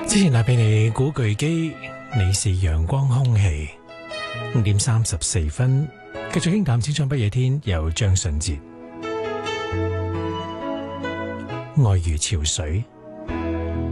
之前帶俾你古巨基，你是陽光空氣。5:34，繼續輕淡淺唱不夜天，由張信哲。愛如潮水。